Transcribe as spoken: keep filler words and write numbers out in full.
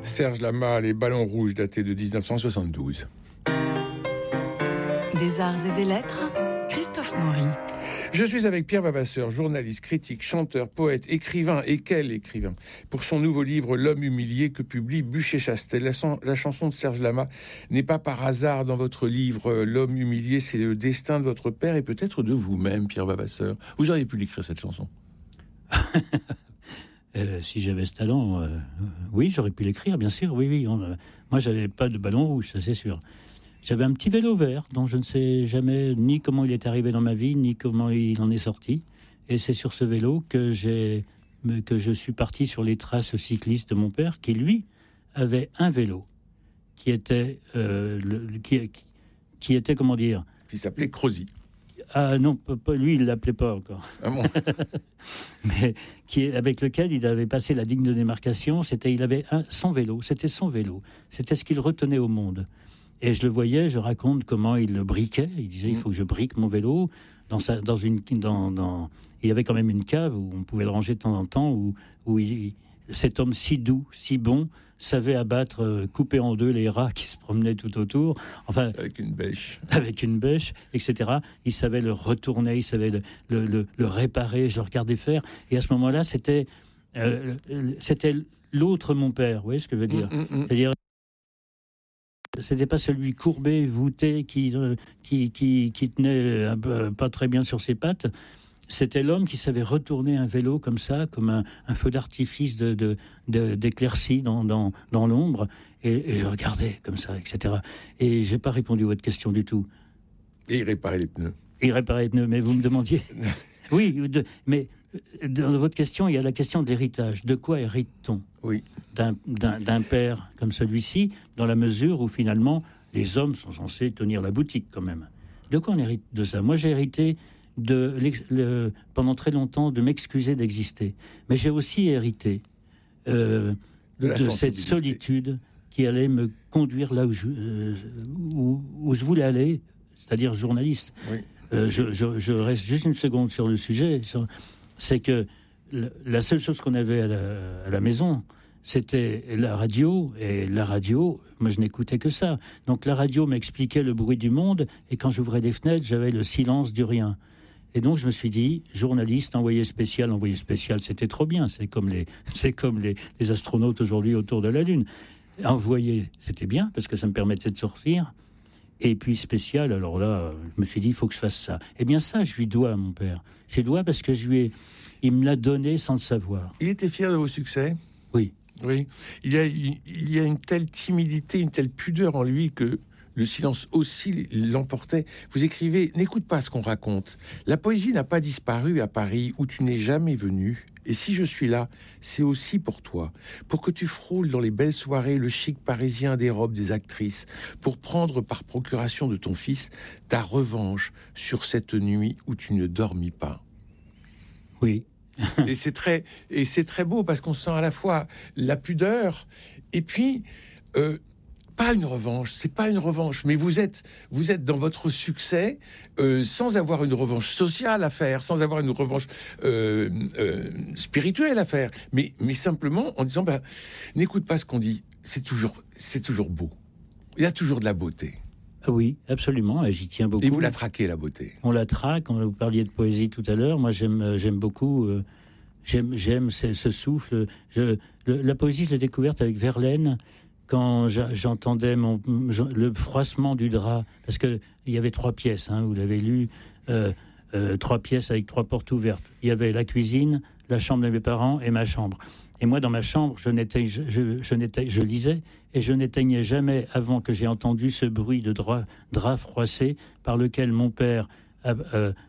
Serge Lama, Les Ballons Rouges, daté de dix-neuf cent soixante-douze. Des arts et des lettres, Christophe Maury. Je suis avec Pierre Vavasseur, journaliste, critique, chanteur, poète, écrivain, et quel écrivain, pour son nouveau livre « L'homme humilié » que publie Buchet-Chastel. La, la chanson de Serge Lama n'est pas par hasard dans votre livre « L'homme humilié », c'est le destin de votre père et peut-être de vous-même, Pierre Vavasseur. Vous auriez pu l'écrire, cette chanson. euh, Si j'avais ce talent, euh, oui, j'aurais pu l'écrire, bien sûr, oui, oui. On, euh, moi, j'avais pas de ballon rouge, ça c'est sûr. J'avais un petit vélo vert dont je ne sais jamais ni comment il est arrivé dans ma vie, ni comment il en est sorti. Et c'est sur ce vélo que, j'ai, que je suis parti sur les traces cyclistes de mon père, qui, lui, avait un vélo qui était, euh, le, qui, qui était, comment dire... Qui s'appelait Crozy. Ah non, pas, lui, il ne l'appelait pas encore. Ah bon. Mais qui, avec lequel il avait passé la ligne de démarcation. C'était, il avait un, son vélo, c'était son vélo. C'était ce qu'il retenait au monde. Et je le voyais, je raconte comment il le briquait. Il disait, il faut que je brique mon vélo. Dans sa, dans une, dans, dans... Il y avait quand même une cave où on pouvait le ranger de temps en temps, où, où il, cet homme si doux, si bon, savait abattre, euh, couper en deux les rats qui se promenaient tout autour. Enfin, avec une bêche. Avec une bêche, et cetera. Il savait le retourner, il savait le, le, le, le réparer. Je le regardais faire. Et à ce moment-là, c'était, euh, c'était l'autre mon père. Vous voyez ce que je veux dire ? mmh, mmh. C'est-à-dire, c'était pas celui courbé, voûté, qui, euh, qui, qui, qui tenait un peu, pas très bien sur ses pattes. C'était l'homme qui savait retourner un vélo comme ça, comme un, un feu d'artifice de, de, de, d'éclaircie dans, dans, dans l'ombre. Et, et je regardais comme ça, et cetera. Et j'ai pas répondu à votre question du tout. Et il réparait les pneus. Il réparait les pneus, mais vous me demandiez... Oui, de, mais dans votre question, il y a la question de l'héritage. De quoi hérite-t-on ? Oui. D'un, d'un, d'un père comme celui-ci, dans la mesure où finalement les hommes sont censés tenir la boutique quand même. De quoi on hérite de ça ? Moi, j'ai hérité de, le, pendant très longtemps de m'excuser d'exister, mais j'ai aussi hérité euh, de, de cette solitude qui allait me conduire là où je, euh, où, où je voulais aller, c'est-à-dire journaliste. Oui. Euh, je, je, je reste juste une seconde sur le sujet. C'est que la seule chose qu'on avait à la, à la maison, c'était la radio. Et la radio, moi, je n'écoutais que ça. Donc la radio m'expliquait le bruit du monde. Et quand j'ouvrais les fenêtres, j'avais le silence du rien. Et donc je me suis dit, journaliste, envoyé spécial, envoyé spécial, c'était trop bien. C'est comme les, c'est comme les, les astronautes aujourd'hui autour de la Lune. Envoyé, c'était bien parce que ça me permettait de sortir. Et puis spécial, alors là, je me suis dit, il faut que je fasse ça. Eh bien ça, je lui dois à mon père. Je lui dois parce que je lui ai... il me l'a donné sans le savoir. Il était fier de vos succès ? Oui. Oui. Il y a, il y a une telle timidité, une telle pudeur en lui que le silence aussi l'emportait. Vous écrivez « N'écoute pas ce qu'on raconte. La poésie n'a pas disparu à Paris où tu n'es jamais venu. Et si je suis là, c'est aussi pour toi, pour que tu frôles dans les belles soirées le chic parisien des robes des actrices, pour prendre par procuration de ton fils ta revanche sur cette nuit où tu ne dormis pas. » Oui. et c'est très et c'est très beau parce qu'on sent à la fois la pudeur et puis euh, pas une revanche, c'est pas une revanche, mais vous êtes, vous êtes dans votre succès euh, sans avoir une revanche sociale à faire, sans avoir une revanche euh, euh, spirituelle à faire, mais, mais simplement en disant, bah, n'écoute pas ce qu'on dit, c'est toujours, c'est toujours beau. Il y a toujours de la beauté. Oui, absolument, et j'y tiens beaucoup. Et vous la traquez, la beauté. On la traque, vous parliez de poésie tout à l'heure, moi j'aime, j'aime beaucoup, euh, j'aime, j'aime ce, ce souffle. Je, le, la poésie, je l'ai découverte avec Verlaine, quand j'entendais mon, le froissement du drap, parce qu'il y avait trois pièces, hein, vous l'avez lu, euh, euh, trois pièces avec trois portes ouvertes. Il y avait la cuisine, la chambre de mes parents et ma chambre. Et moi, dans ma chambre, je, n'étais, je, je, je, n'étais, je lisais et je n'éteignais jamais avant que j'ai entendu ce bruit de drap, drap froissé par lequel mon père euh,